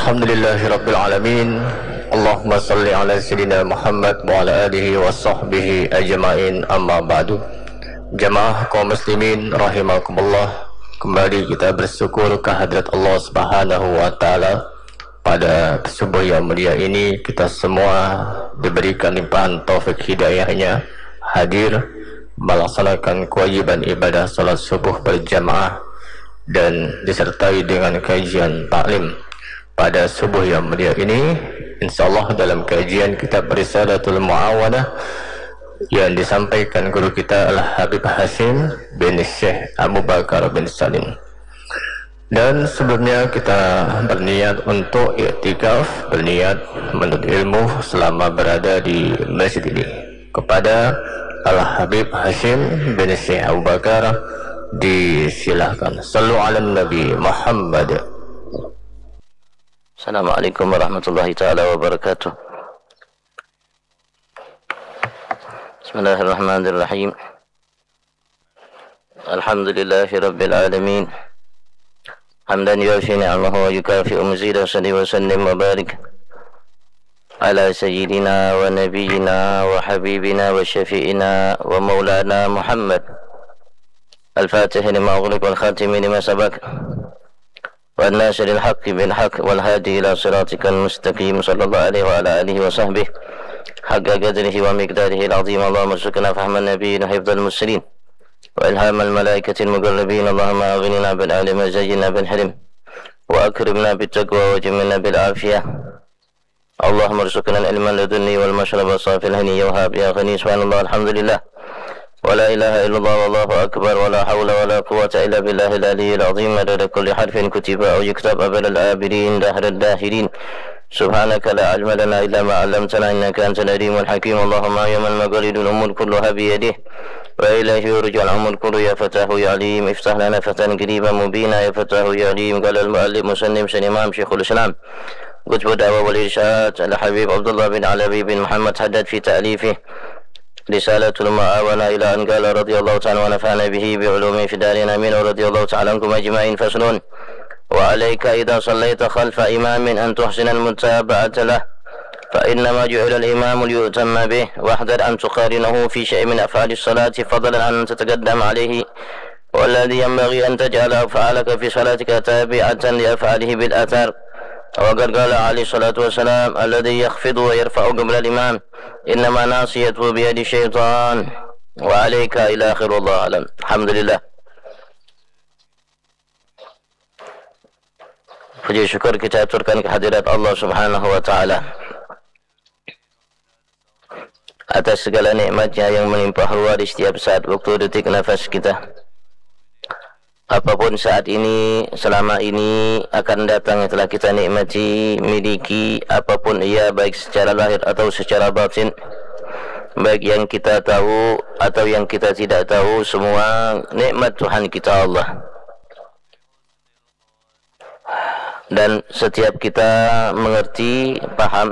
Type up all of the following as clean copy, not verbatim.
Alhamdulillahirabbil alamin. Allahumma salli ala sayyidina Muhammad wa ala alihi wa sahbihi ajma'in, amma ba'du. Jamaah kaum muslimin rahimakumullah, kembali kita bersyukur kehadrat Allah Subhanahu wa taala. Pada subuh yang mulia ini kita semua diberikan limpahan taufik hidayahnya hadir melaksanakan kewajiban ibadah salat subuh berjamaah dan disertai dengan kajian taklim. Pada subuh yang mulia ini, insyaallah dalam kajian kitab Risalatul Muawadah yang disampaikan guru kita Al-Habib Hashim bin Syekh Abu Bakar bin Salim. Dan sebelumnya kita berniat untuk i'tikaf, berniat menuntut ilmu selama berada di masjid ini. Kepada Al-Habib Hashim bin Syekh Abu Bakar disilahkan. Sallu ala Nabi Muhammad. Assalamualaikum warahmatullahi taala wabarakatuh. Bismillahirrahmanirrahim. Alhamdulillahi rabbil alamin. Hamdan yuafi ni'amahu wa yukafi'u mazidah. Salli wa sallim wa barik ala sayyidina wa nabiyyina wa habibina wa syafi'ina wa maulana Muhammad al-fatih lima ughliq wal khatimi lima sabaq والناصر الحق بالحق والهادي إلى صراطك المستقيم صلى الله عليه وعلى آله وصحبه حق قدره ومقداره العظيم. اللهم ارزقنا فهم النبيين وحفظ المرسلين وإلهام الملائكة المقربين. اللهم أغننا بالعلم وزينا بالحلم وأكرمنا بالتقوى وجملنا بالعافية. اللهم ارزقنا العلم اللدني والمشرب الصافي الهني وهاب يا غني. سبحان الله الحمد لله ولا إله إلا الله والله أكبر ولا حول ولا قوة إلا بالله العلي العظيم. عدد كل حرف كتب أو يكتب أبد الآبرين دهر الداهرين. سبحانك لا علم لنا إلا ما علمتنا إنك أنت العليم الحكيم. اللهم يا من مقاليد الأمور كلها بيده وإليه يرجع الأمر كله. يا فتاه يا عليم افتح لنا فتحا قريبا مبينا. يا فتاه يا عليم. قال المؤلف مسلم سليمان شيخ الإسلام قطب الدعوة والإرشاد الحبيب عبد الله بن علوي بن محمد حدد في تأليفه رسالة المعاونة إلى أن قال رضي الله تعالى ونفعنا به بعلومه في دارنا آمين. ورضي الله تعالى عنكم أجمعين. فصل: وعليك إذا صليت خلف إمام أن تحسن المتابعة له، فإنما جعل الإمام ليؤتم به، واحذر أن تقارنه في شيء من أفعال الصلاة فضلا عن أن تتقدم عليه، والذي ينبغي أن تجعل أفعالك في صلاتك تابعة لأفعاله بالآثار. وقد قال عليه الصلاة والسلام: الذي يخفض ويرفع قبل الإمام إنما ناصيته بيد الشيطان. وعليك إلى آخر. الله أعلم. الحمد لله. Puji syukur kita aturkan kehadirat Allah Subhanahu wa taala atas segala nikmatnya yang menimpa ruah di setiap saat, waktu, detik, nafas kita. Apapun saat ini, selama ini akan datang yang telah kita nikmati, miliki, apapun ia, baik secara lahir atau secara batin, baik yang kita tahu atau yang kita tidak tahu, semua nikmat Tuhan kita Allah. Dan setiap kita mengerti, paham,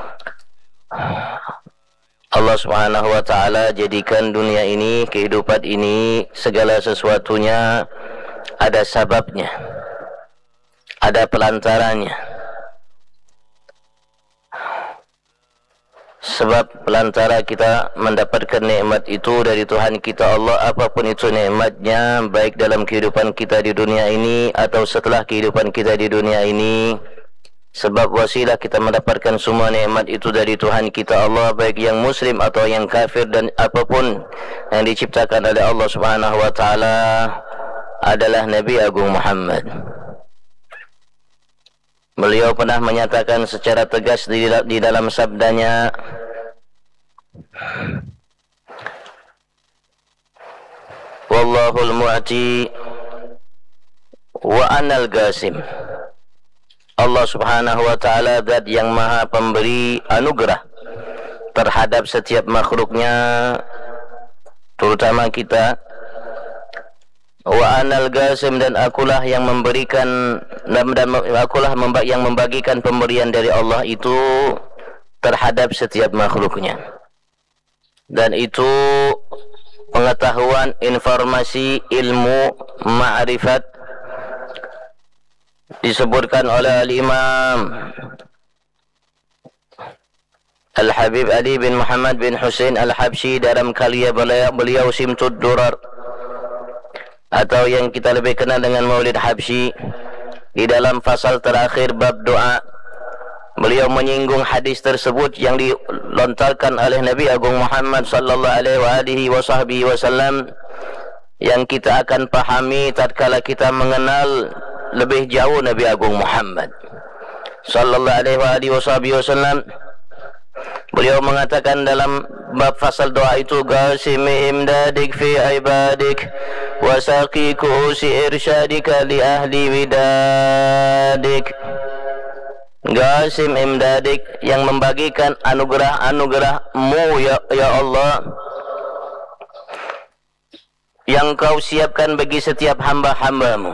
Allah Subhanahu wa taala jadikan dunia ini, kehidupan ini, segala sesuatunya ada sebabnya, ada pelantarannya. Sebab pelantara kita mendapatkan nikmat itu dari Tuhan kita Allah, apapun itu nikmatnya, baik dalam kehidupan kita di dunia ini atau setelah kehidupan kita di dunia ini. Sebab wasilah kita mendapatkan semua nikmat itu dari Tuhan kita Allah, baik yang muslim atau yang kafir, dan apapun yang diciptakan oleh Allah Subhanahu wa taala adalah Nabi Agung Muhammad. Beliau pernah menyatakan secara tegas di dalam sabdanya, Wallahul mu'ti wa anal qasim. Allah Subhanahu wa taala zat yang maha pemberi anugerah terhadap setiap makhluknya, terutama kita. Wa anal qasim, dan akulah yang memberikan, dan akulah yang membagikan pemberian dari Allah itu terhadap setiap makhluknya. Dan itu pengetahuan, informasi, ilmu, ma'rifat disebutkan oleh Al-Imam Al-Habib Ali bin Muhammad bin Husain Al-Habsyi dalam karya beliau Simtud Durar, atau yang kita lebih kenal dengan Maulid Habsyi. Di dalam fasal terakhir bab doa, beliau menyinggung hadis tersebut yang dilontarkan oleh Nabi Agung Muhammad sallallahu alaihi wasallam, yang kita akan pahami tatkala kita mengenal lebih jauh Nabi Agung Muhammad sallallahu alaihi wasallam. Beliau mengatakan dalam bab fasal doa itu, Qasim imdadik fi ibadik wa saqi ku'usi irsyadika li ahli widadik. Qasim imdadik, yang membagikan anugerah-anugerahmu ya Allah, yang kau siapkan bagi setiap hamba-hambamu,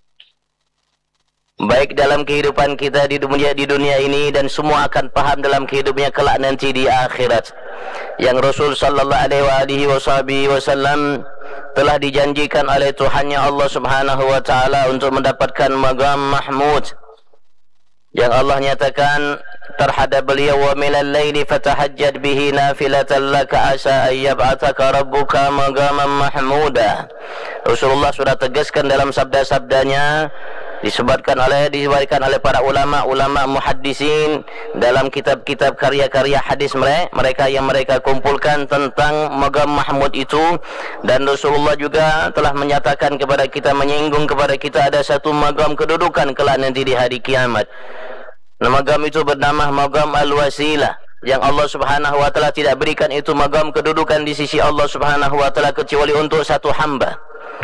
baik dalam kehidupan kita di dunia ini, dan semua akan paham dalam kehidupnya kelak nanti di akhirat. Yang Rasul sallallahu alaihi wasallam telah dijanjikan oleh Tuhannya Allah Subhanahu wa taala untuk mendapatkan maqam mahmud, yang Allah nyatakan terhadap beliau, wa minal laili fatahajjad bihi nafilatan laka asa ay yab'athaka rabbuka maqaman mahmuda. Rasulullah sudah tegaskan dalam sabda-sabdanya, disebutkan oleh para ulama muhaddisin dalam kitab-kitab karya-karya hadis mereka yang mereka kumpulkan tentang maqam mahmud itu. Dan Rasulullah juga telah menyatakan kepada kita, menyinggung kepada kita, ada satu maqam kedudukan kelak nanti di hari kiamat. Maqam itu bernama maqam al-wasilah, yang Allah Subhanahu wa taala tidak berikan itu maqam kedudukan di sisi Allah Subhanahu wa taala kecuali untuk satu hamba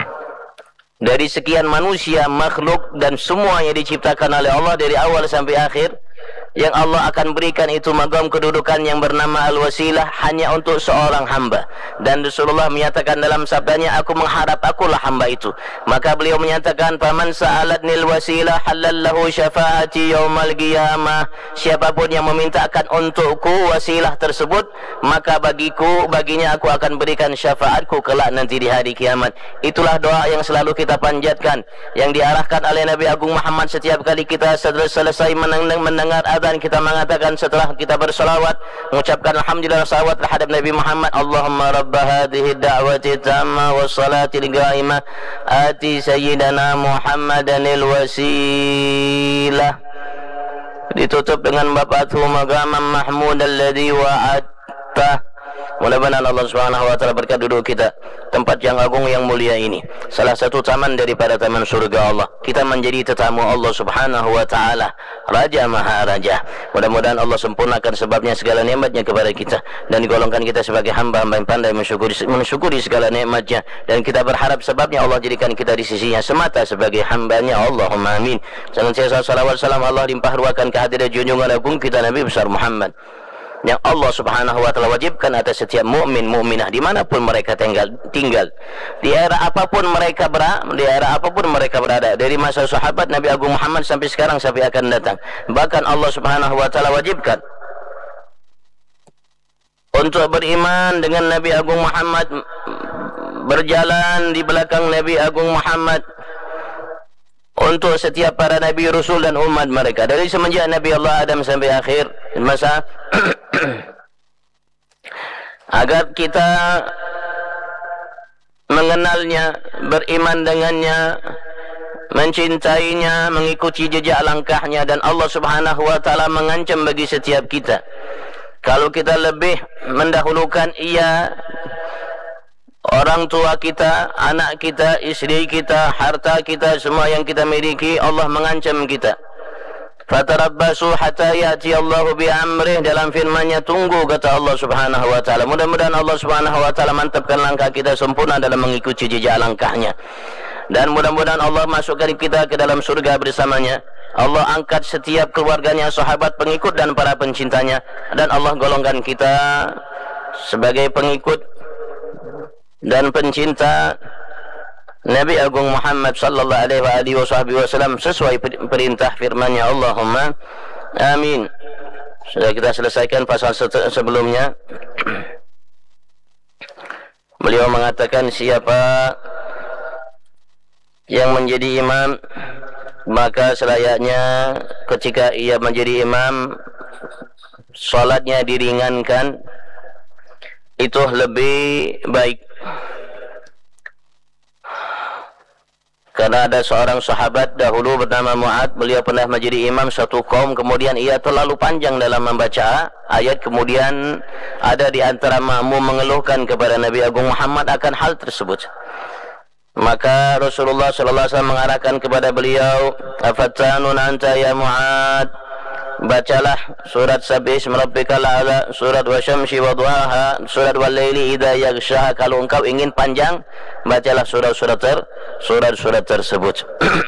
dari sekian manusia, makhluk dan semua yang diciptakan oleh Allah dari awal sampai akhir, yang Allah akan berikan itu maqam kedudukan yang bernama al-wasilah hanya untuk seorang hamba. Dan Rasulullah menyatakan dalam sabdanya, aku mengharap akulah hamba itu. Maka beliau menyatakan, faman sa'alatnil wasilah halallahu syafaati yaumal qiyamah. Siapapun yang memintakan untukku wasilah tersebut, maka baginya aku akan berikan syafaatku kelak nanti di hari kiamat. Itulah doa yang selalu kita panjatkan, yang diarahkan oleh Nabi Agung Muhammad setiap kali kita selesai mendengar azan, kita mengatakan setelah kita berselawat, mengucapkan alhamdulillah salawat terhadap Nabi Muhammad, Allahumma rabba hadhihi da'wati tamma wa salatil qa'imah ati sayyidana Muhammadanil wasilah. Ditutup dengan bapatu maqaman mahmud alladhi wa'atta. Mudah-mudahan Allah Subhanahu wa taala berkat duduk kita tempat yang agung yang mulia ini, salah satu taman daripada taman surga Allah. Kita menjadi tetamu Allah Subhanahu wa taala, Raja Maharaja. Mudah-mudahan Allah sempurnakan sebabnya segala nikmatnya kepada kita, dan golongkan kita sebagai hamba-hamba yang pandai mensyukuri segala nikmatnya, dan kita berharap sebabnya Allah jadikan kita di sisinya semata sebagai hambanya. Allahumma amin. Senantiasa salawat salam Allah limpah ruahkan kehadiran junjungan agung kita Nabi besar Muhammad, yang Allah Subhanahu wa taala wajibkan atas setiap mukmin mukminah dimanapun mereka tinggal, di era apapun mereka berada, dari masa sahabat Nabi Agung Muhammad sampai sekarang sampai akan datang. Bahkan Allah Subhanahu wa taala wajibkan untuk beriman dengan Nabi Agung Muhammad, berjalan di belakang Nabi Agung Muhammad untuk setiap para nabi, rasul dan umat mereka, dari semenjak Nabi Allah Adam sampai akhir masa agar kita mengenalnya, beriman dengannya, mencintainya, mengikuti jejak langkahnya. Dan Allah Subhanahu wa taala mengancam bagi setiap kita, kalau kita lebih mendahulukan orang tua kita, anak kita, istri kita, harta kita, semua yang kita miliki, Allah mengancam kita. Fatarabbasu hatta ya'ti Allahu bi amrih, dalam firman-Nya tunggu, kata Allah Subhanahu wa taala. Mudah-mudahan Allah Subhanahu wa taala mantapkan langkah kita sempurna dalam mengikuti jejak langkahnya, dan mudah-mudahan Allah masukkan kita ke dalam surga bersamanya. Allah angkat setiap keluarganya, sahabat, pengikut dan para pencintanya, dan Allah golongkan kita sebagai pengikut dan pencinta Nabi Agung Muhammad sallallahu alaihi wasallam sesuai perintah firman-Nya. Allahumma amin. Sudah kita selesaikan pasal sebelumnya. Beliau mengatakan, siapa yang menjadi imam maka selayaknya ketika ia menjadi imam salatnya diringankan, itu lebih baik. Karena ada seorang sahabat dahulu bernama Mu'ad, beliau pernah menjadi imam satu kaum, kemudian ia terlalu panjang dalam membaca ayat, kemudian ada di antara makmum mengeluhkan kepada Nabi Agung Muhammad akan hal tersebut. Maka Rasulullah sallallahu alaihi wasallam mengarahkan kepada beliau, "Afattanun anta ya Mu'ad?" Bacalah surat Sabih ismi rabbikal a'la, surat Wasyamsi wa duhaha, surat Wal-laili idza yaghsha. Kalau engkau ingin panjang, bacalah surat-surat tersebut.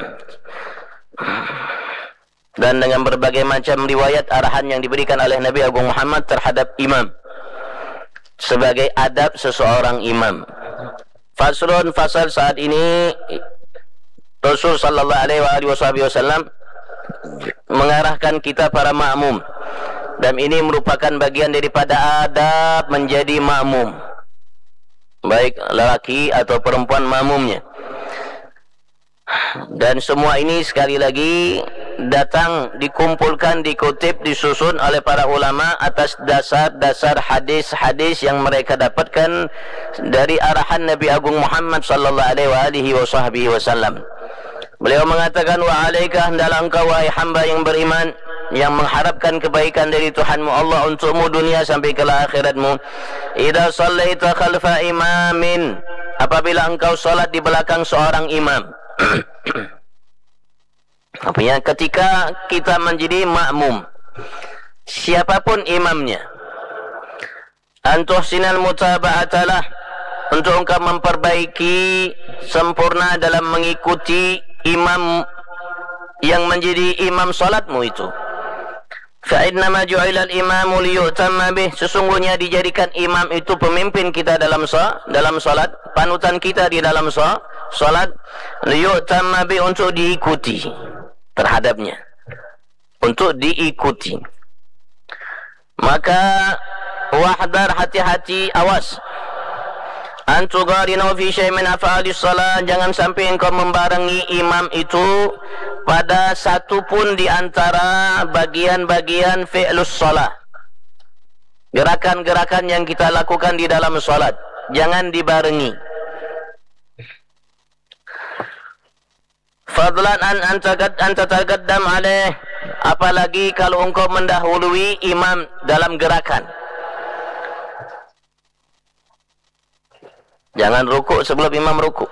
Dan dengan berbagai macam riwayat arahan yang diberikan oleh Nabi Agung Muhammad terhadap imam sebagai adab seseorang imam. Faslun, fasal saat ini Rasul sallallahu alaihi wasallam mengarahkan kita para makmum, dan ini merupakan bagian daripada adab menjadi makmum, baik lelaki atau perempuan makmumnya. Dan semua ini sekali lagi datang, dikumpulkan, dikutip, disusun oleh para ulama atas dasar-dasar hadis-hadis yang mereka dapatkan dari arahan Nabi Agung Muhammad sallallahu alaihi wasallam. Beliau mengatakan, "Wa alaika, hendaklah engkau wahai hamba yang beriman, yang mengharapkan kebaikan dari Tuhanmu Allah untukmu dunia sampai ke akhiratmu. Idza shallaita khalfa imamin, apabila engkau salat di belakang seorang imam." Artinya ketika kita menjadi makmum, siapapun imamnya, antuhsinal mutaba'atalah, untuk engkau memperbaiki sempurna dalam mengikuti imam yang menjadi imam salatmu itu. Fa innama ju'ilal imamu liyu'tamma bih, sesungguhnya dijadikan imam itu pemimpin kita dalam salat, panutan kita di dalam salat, liyu'tamma bih, untuk diikuti terhadapnya, untuk diikuti. Maka wahdar, hati-hati, awas, antugarinu fi syai' min af'alis salat, jangan sampai engkau membarengi imam itu pada satu pun di antara bagian-bagian fi'lus salat, gerakan-gerakan yang kita lakukan di dalam salat, jangan dibarengi. Fadlan an tataqaddam alaih, apalagi kalau engkau mendahului imam dalam gerakan. Jangan rukuk sebelum imam rukuk.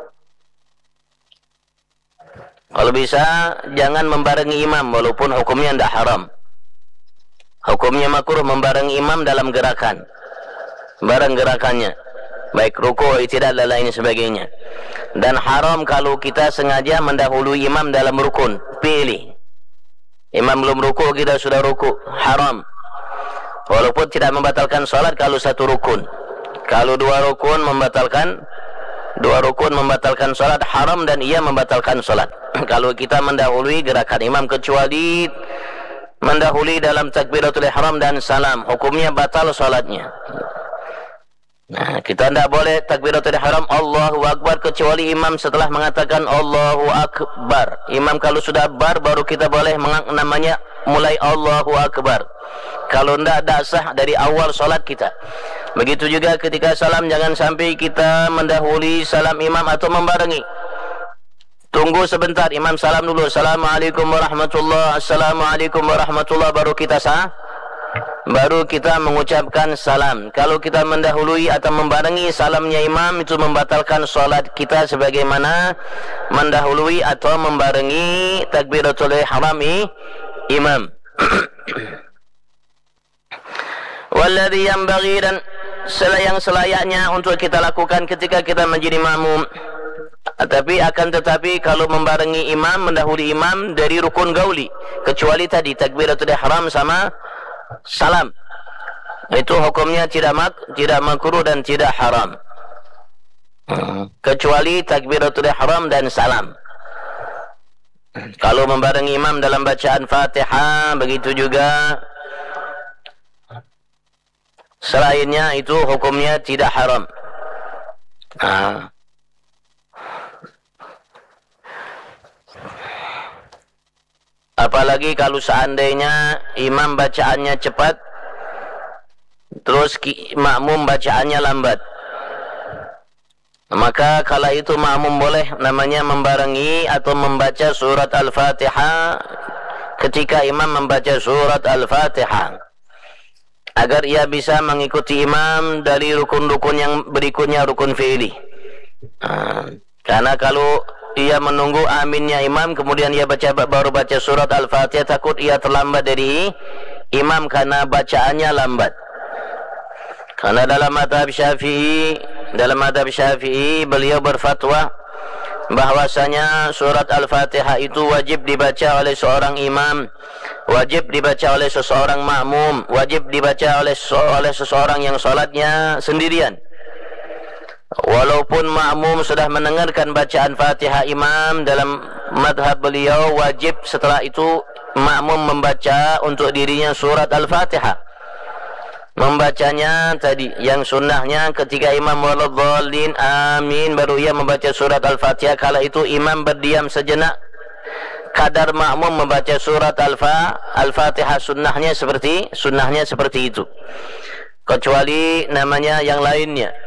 Kalau bisa jangan membarengi imam, walaupun hukumnya tidak haram. Hukumnya makruh membarengi imam dalam gerakan, bareng gerakannya, baik rukuk, i'tidal dan lain sebagainya. Dan haram kalau kita sengaja mendahului imam dalam rukun, pilih imam belum rukuk kita sudah rukuk, haram. Walaupun tidak membatalkan salat kalau satu rukun. Kalau dua rukun membatalkan salat, haram, dan ia membatalkan salat. Kalau kita mendahului gerakan imam, kecuali mendahului dalam takbiratul ihram dan salam, hukumnya batal salatnya. Nah, kita tidak boleh takbiratul ihram Allahu Akbar kecuali imam setelah mengatakan Allahu Akbar. Imam kalau sudah bar baru kita boleh namanya mulai Allahu Akbar. Kalau tidak sah dari awal salat kita. Begitu juga ketika salam, jangan sampai kita mendahului salam imam atau membarengi. Tunggu sebentar, imam salam dulu, Assalamualaikum warahmatullahi, Assalamualaikum warahmatullahi, baru kita baru kita mengucapkan salam. Kalau kita mendahului atau membarengi salamnya imam, itu membatalkan salat kita sebagaimana mendahului atau membarengi takbiratul ihram imam. Walladhi yanbaghi, dan yang selayaknya untuk kita lakukan ketika kita menjadi makmum. Tetapi kalau membarengi imam, mendahului imam dari rukun gauli, kecuali tadi takbiratul ihram sama salam, itu hukumnya tidak makruh dan tidak haram, kecuali takbiratul ihram dan salam. Kalau membarengi imam dalam bacaan Fatihah, begitu juga selainnya, itu hukumnya tidak haram. Apalagi kalau seandainya imam bacaannya cepat, terus makmum bacaannya lambat. Maka kala itu makmum boleh namanya membarengi atau membaca surat Al-Fatihah ketika imam membaca surat Al-Fatihah, agar ia bisa mengikuti imam dari rukun-rukun yang berikutnya, rukun fi'li. Karena kalau ia menunggu aminnya imam kemudian ia baru baca surat Al-Fatihah, takut ia terlambat dari imam karena bacaannya lambat. Karena dalam madhab Syafi'i beliau berfatwa bahwasanya surat Al-Fatihah itu wajib dibaca oleh seorang imam, wajib dibaca oleh seseorang makmum, wajib dibaca oleh seseorang yang salatnya sendirian. Walaupun makmum sudah mendengarkan bacaan Fatihah imam, dalam madhab beliau wajib setelah itu makmum membaca untuk dirinya surat Al-Fatihah. Membacanya tadi yang sunnahnya ketika imam waladhdallin amin baru ia membaca surat Al-Fatihah. Kala itu imam berdiam sejenak kadar makmum membaca surat Al-Fatihah. Sunnahnya seperti itu. Kecuali namanya yang lainnya.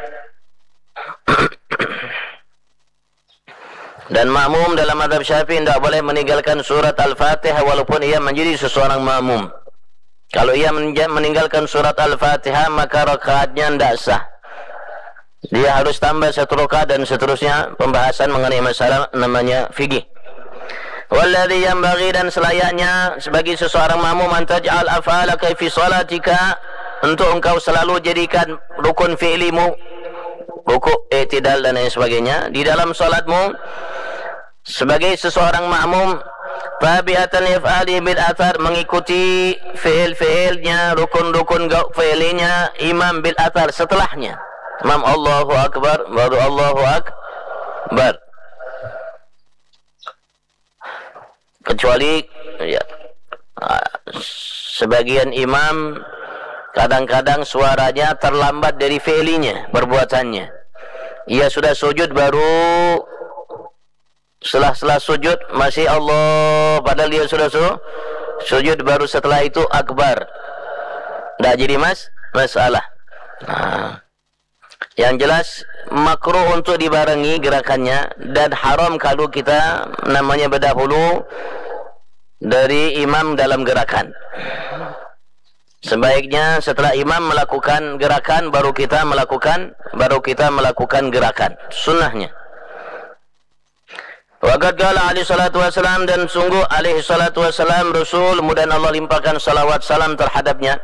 Dan makmum dalam mazhab Syafi'i tidak boleh meninggalkan surat Al-Fatihah walaupun ia menjadi seseorang makmum. Kalau ia meninggalkan surat Al-Fatihah maka rakaatnya tidak sah. Dia harus tambah satu rakaat dan seterusnya. Pembahasan mengenai masalah namanya fikih. Walladhi yanbaghi, dan selayaknya sebagai seseorang makmum antaj'al af'alaka fi salatika, untuk engkau selalu jadikan rukun fi'limu, rukuk, i'tidal dan lain sebagainya di dalam salatmu sebagai seseorang makmum, tabi'atan yaf'ali bil athar, mengikuti fi'il-fi'ilnya, rukun-rukun fi'ilinya imam bil athar, setelahnya imam Allahu Akbar baru Allahu Akbar. Kecuali ya, sebagian imam kadang-kadang suaranya terlambat dari fi'linya, perbuatannya. Ia sudah sujud baru setelah sujud masih Allah, padahal dia sudah sujud baru setelah itu akbar. Tak jadi masalah. Yang jelas makruh untuk dibarengi gerakannya, dan haram kalau kita namanya berdahulu dari imam dalam gerakan. Sebaiknya setelah imam melakukan gerakan baru kita melakukan gerakan. Sunnahnya. Waqad qala alaihi salatu wassalam, dan sungguh alaihi salatu wassalam Rasul, mudah Allah limpahkan salawat salam terhadapnya,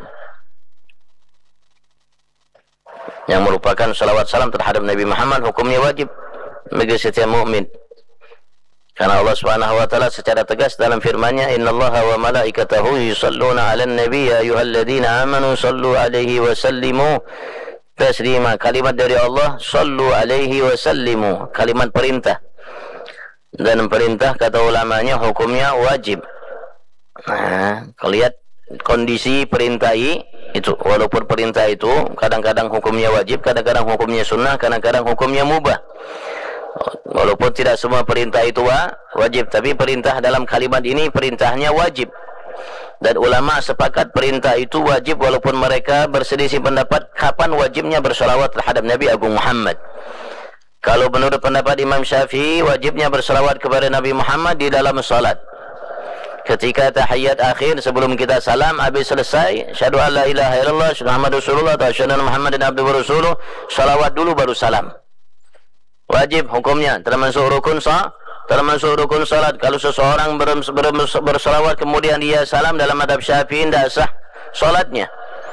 yang merupakan salawat salam terhadap Nabi Muhammad hukumnya wajib bagi setiap mukmin. Karena Allah Subhanahu wa taala secara tegas dalam firman-Nya, innallaha wa malaikatahu yusalluna 'alan nabiy ya ayyuhalladzina amanu sallu 'alaihi wa sallimu taslima. Kalimat dari Allah, sallu 'alaihi wa sallimu, kalimat perintah. Dan perintah kata ulamanya hukumnya wajib. Kalau lihat kondisi perintah itu, walaupun perintah itu kadang-kadang hukumnya wajib, kadang-kadang hukumnya sunnah, kadang-kadang hukumnya mubah. Walaupun tidak semua perintah itu wajib, tapi perintah dalam kalimat ini perintahnya wajib. Dan ulama sepakat perintah itu wajib, walaupun mereka berselisih pendapat kapan wajibnya bersalawat terhadap Nabi Agung Muhammad. Kalau menurut pendapat Imam Syafi'i, wajibnya bersalawat kepada Nabi Muhammad di dalam salat. Ketika tahiyat akhir sebelum kita salam, habis selesai syahadu an la ilaha illallah syahadu Muhammad Rasulullah atau syahadu anna Muhammadan abduhu wa rasuluh, salawat dulu baru salam. Wajib hukumnya, termasuk rukun salat. Kalau seseorang bersalawat kemudian dia salam, dalam madhab Syafi'i tidak sah salatnya.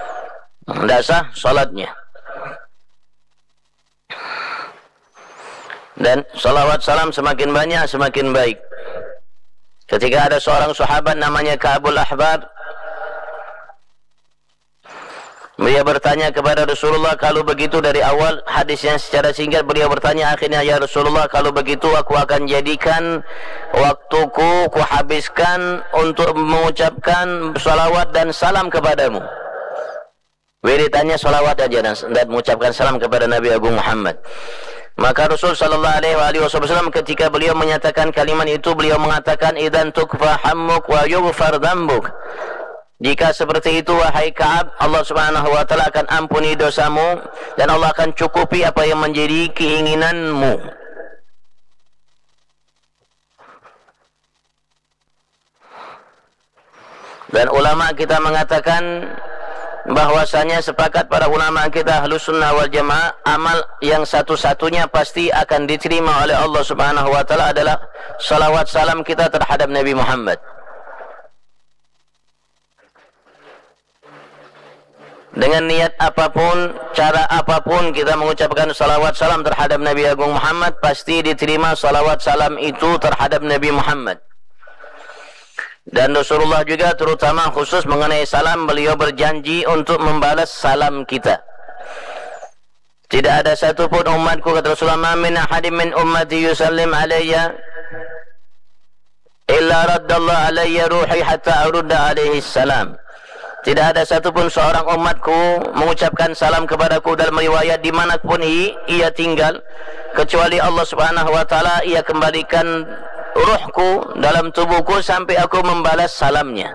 Dan salawat salam semakin banyak semakin baik. Ketika ada seorang sahabat namanya Ka'bul Ahbar, beliau bertanya kepada Rasulullah, kalau begitu dari awal hadisnya secara singkat beliau bertanya akhirnya, ya Rasulullah, kalau begitu aku akan jadikan waktuku, ku habiskan untuk mengucapkan salawat dan salam kepadamu. Wiritannya salawat aja dan mengucapkan salam kepada Nabi Agung Muhammad. Maka Rasul sallallahu alaihi wasallam ketika beliau menyatakan kalimat itu, beliau mengatakan idzan tukfa hammuk wa yughfar dzambuk. Jika seperti itu wahai Ka'ab, Allah Subhanahu wa taala akan ampuni dosamu dan Allah akan cukupi apa yang menjadi keinginanmu. Dan ulama kita mengatakan bahwasanya sepakat para ulama kita Ahlus Sunnah wal Jamaah, amal yang satu-satunya pasti akan diterima oleh Allah Subhanahu wa taala adalah salawat salam kita terhadap Nabi Muhammad. Dengan niat apapun, cara apapun kita mengucapkan salawat salam terhadap Nabi Agung Muhammad, pasti diterima salawat salam itu terhadap Nabi Muhammad. Dan Rasulullah juga terutama khusus mengenai salam, beliau berjanji untuk membalas salam kita. Tidak ada satu pun umatku, kata Rasulullah, min ahadim min ummati yusallim alayya illa raddallahu alayya ruhi hatta arudda alaihi salam. Tidak ada satupun seorang umatku mengucapkan salam kepadaku dalam riwayat dimanapun ia tinggal, kecuali Allah Subhanahu wa taala ia kembalikan ruhku dalam tubuhku sampai aku membalas salamnya.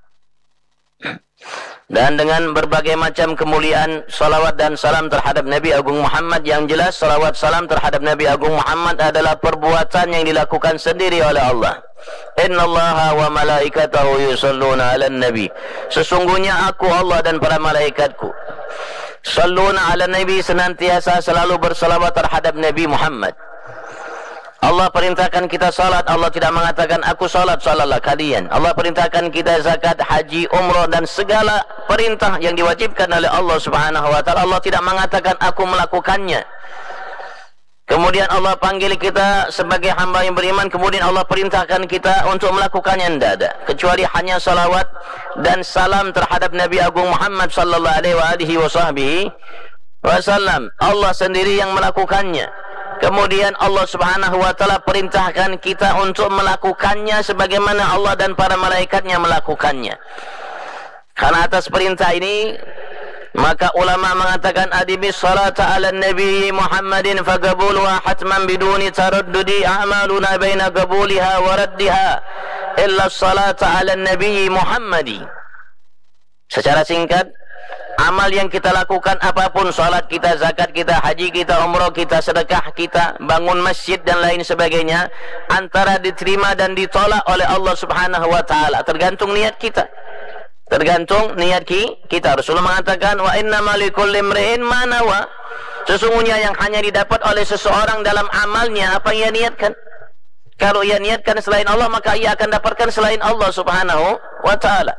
Dan dengan berbagai macam kemuliaan salawat dan salam terhadap Nabi Agung Muhammad, yang jelas salawat salam terhadap Nabi Agung Muhammad adalah perbuatan yang dilakukan sendiri oleh Allah. Innallaha wa malaikatahu yusalluna 'alan nabi. Sesungguhnya aku, Allah dan para malaikatku salluna 'alan nabi, senantiasa selalu bersalawat terhadap Nabi Muhammad. Allah perintahkan kita salat, Allah tidak mengatakan aku salat, salatlah kalian. Allah perintahkan kita zakat, haji, umrah dan segala perintah yang diwajibkan oleh Allah Subhanahu wa taala, Allah tidak mengatakan aku melakukannya. Kemudian Allah panggil kita sebagai hamba yang beriman, kemudian Allah perintahkan kita untuk melakukannya, tidak ada, kecuali hanya salawat dan salam terhadap Nabi Agung Muhammad sallallahu alaihi wasallam. Allah sendiri yang melakukannya. Kemudian Allah Subhanahu wa taala perintahkan kita untuk melakukannya sebagaimana Allah dan para malaikatnya melakukannya. Karena atas perintah ini, maka ulama mengatakan adibis salata ala nabi Muhammadin faqabuluha hatman biduni taraddudi a'maluna baina qabuliha wa raddiha illa salata ala nabi Muhammadi. Secara singkat, amal yang kita lakukan apapun, salat kita, zakat kita, haji kita, umrah kita, sedekah kita, bangun masjid dan lain sebagainya, antara diterima dan ditolak oleh Allah Subhanahu wa taala tergantung niat kita. Tergantung niat kita. Rasulullah mengatakan wa innamal likulli imri'in ma nawa. Sesungguhnya yang hanya didapat oleh seseorang dalam amalnya apa yang ia niatkan. Kalau ia niatkan selain Allah, maka ia akan dapatkan selain Allah Subhanahu wa taala.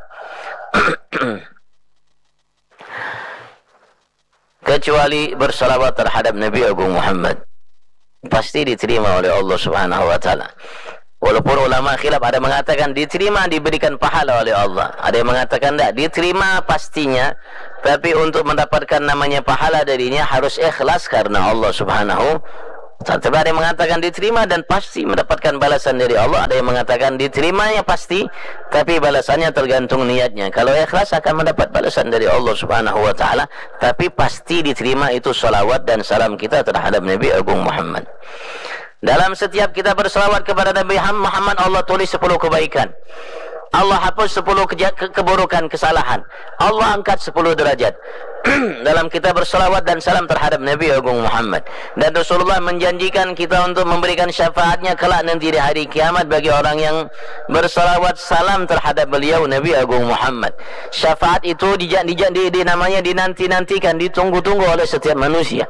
Kecuali bersalawat terhadap Nabi Agung Muhammad, pasti diterima oleh Allah Subhanahu wa taala. Walaupun ulama khilaf, ada mengatakan diterima, diberikan pahala oleh Allah, ada yang mengatakan tidak, diterima pastinya, tapi untuk mendapatkan namanya pahala darinya harus ikhlas karena Allah Subhanahu. Tapi ada yang mengatakan diterima dan pasti mendapatkan balasan dari Allah. Ada yang mengatakan diterimanya pasti, tapi balasannya tergantung niatnya. Kalau ikhlas akan mendapat balasan dari Allah Subhanahu wa taala, tapi pasti diterima itu salawat dan salam kita terhadap Nabi Agung Muhammad. Dalam setiap kita berselawat kepada Nabi Muhammad, Allah tulis 10 kebaikan, Allah hapus 10 keburukan, kesalahan, Allah angkat 10 derajat dalam kita berselawat dan salam terhadap Nabi Agung Muhammad. Dan Rasulullah menjanjikan kita untuk memberikan syafaatnya kelak nanti di hari kiamat bagi orang yang berselawat salam terhadap beliau Nabi Agung Muhammad. Syafaat itu namanya dinanti-nantikan, ditunggu-tunggu oleh setiap manusia.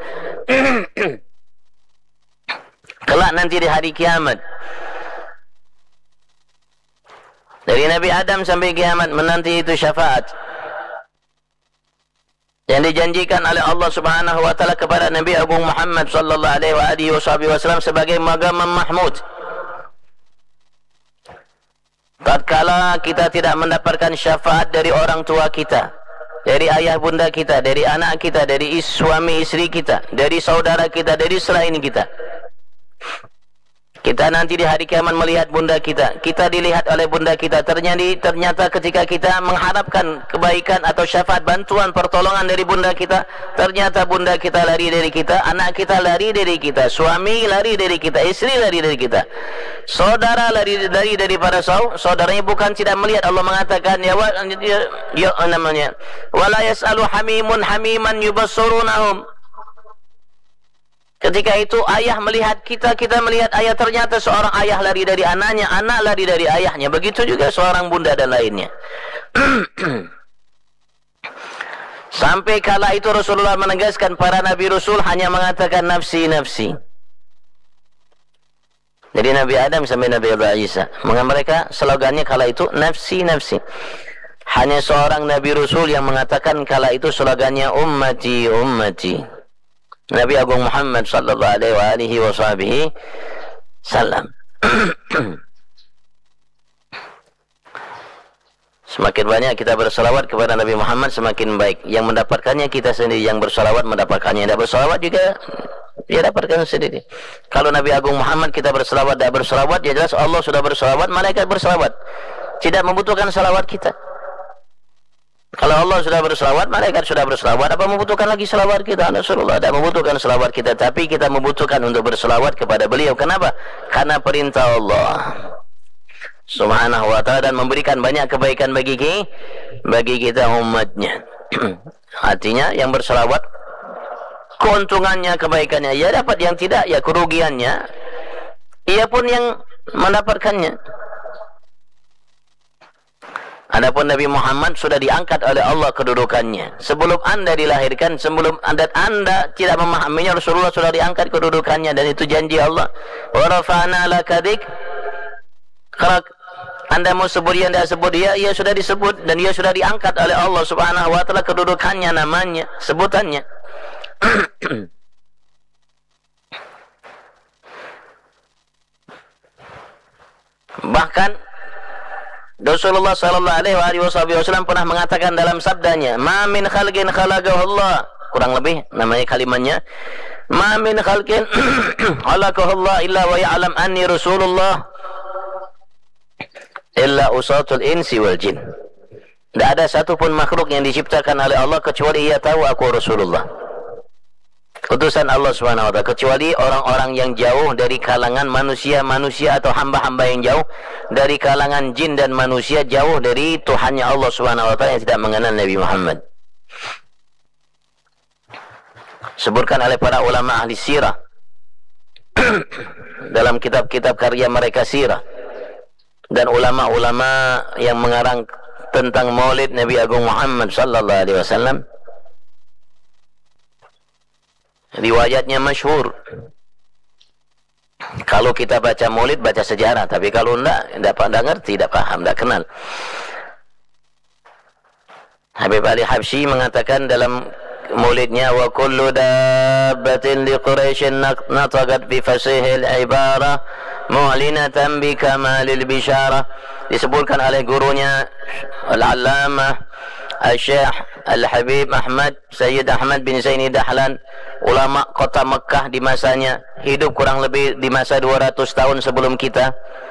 Kelak nanti di hari kiamat, dari Nabi Adam sampai kiamat menanti itu syafaat yang dijanjikan oleh Allah Subhanahu wa taala kepada Nabi Agung Muhammad sallallahu alaihi wasallam sebagai maqam mahmud. Tatkala kita tidak mendapatkan syafaat dari orang tua kita, dari ayah bunda kita, dari anak kita, dari suami istri kita, dari saudara kita, dari selain kita, Kita nanti di hari kiamat melihat bunda kita. Kita dilihat oleh bunda kita. Ternyata ketika kita mengharapkan kebaikan atau syafaat, bantuan, pertolongan dari bunda kita, ternyata bunda kita lari dari kita, anak kita lari dari kita, suami lari dari kita, istri lari dari kita, saudara lari dari para saudaranya. Bukan tidak melihat. Allah mengatakan namanya wala yas'alu hamimun hamiman yubassurunahum. Ketika itu ayah melihat kita, kita melihat ayah. Ternyata seorang ayah lari dari anaknya, anak lari dari ayahnya. Begitu juga seorang bunda dan lainnya. Sampai kala itu Rasulullah menegaskan, para nabi rasul hanya mengatakan nafsi nafsi. Jadi Nabi Adam sampai Nabi Isa, mereka slogannya kala itu nafsi nafsi. Hanya seorang nabi rasul yang mengatakan kala itu slogannya ummati ummati. Nabi Agung Muhammad sallallahu alaihi wasallam. Semakin banyak kita bersalawat kepada Nabi Muhammad, semakin baik. Yang mendapatkannya kita sendiri, yang bersalawat mendapatkannya. Yang tidak bersalawat juga dia dapatkan sendiri. Kalau Nabi Agung Muhammad kita bersalawat, tidak bersalawat, ya jelas Allah sudah bersalawat, malaikat bersalawat. Tidak membutuhkan salawat kita. Kalau Allah sudah berselawat, malaikat sudah berselawat, apa membutuhkan lagi selawat kita? Rasulullah tidak membutuhkan selawat kita, tapi kita membutuhkan untuk berselawat kepada beliau. Kenapa? Karena perintah Allah Subhanahu wa ta'ala, dan memberikan banyak kebaikan bagi kita umatnya. Artinya yang berselawat, keuntungannya, kebaikannya, ia dapat, yang tidak, ya kerugiannya, ia pun yang mendapatkannya. Adapun Nabi Muhammad sudah diangkat oleh Allah kedudukannya. Sebelum anda dilahirkan, sebelum anda tidak memahaminya, Rasulullah sudah diangkat kedudukannya, dan itu janji Allah. Wa rafa'na laka dzikrak. Kalau anda mau sebut dia, anda sebut dia, ia sudah disebut dan ia sudah diangkat oleh Allah Subhanahu wa ta'ala kedudukannya, namanya, sebutannya. Bahkan Rasulullah sallallahu alaihi wasallam pernah mengatakan dalam sabdanya, "Ma min khalqin khalaqahu Allah." Kurang lebih namanya kalimatnya, "Ma min khalqin khalaqahu Allah illa wa ya'lam anni Rasulullah illa usatul insi wal jin." Tidak ada satupun makhluk yang diciptakan oleh Allah kecuali ia tahu aku Rasulullah, utusan Allah Subhanahu wa ta'ala, kecuali orang-orang yang jauh dari kalangan manusia atau hamba-hamba yang jauh dari kalangan jin dan manusia, jauh dari Tuhannya Allah Subhanahu wa ta'ala, yang tidak mengenal Nabi Muhammad. Sebutkan oleh para ulama ahli sirah dalam kitab-kitab karya mereka sirah, dan ulama-ulama yang mengarang tentang maulid Nabi Agung Muhammad sallallahu alaihi wasallam. Riwayatnya masyhur. Kalau kita baca maulid, baca sejarah, tapi kalau tidak ngerti, tidak paham, tidak kenal. Habib Ali Habsyi mengatakan dalam maulidnya, wa kullu dabbatin li Quraisyin nataqat bi fasihil ibara mu'linatan bi kamalil bisyarah. Disebutkan oleh gurunya Al-Allamah Al-Syekh Al-Habib Ahmad Sayyid Ahmad bin Zaini Dahlan, ulama kota Mekah di masanya, hidup kurang lebih di masa 200 tahun sebelum kita.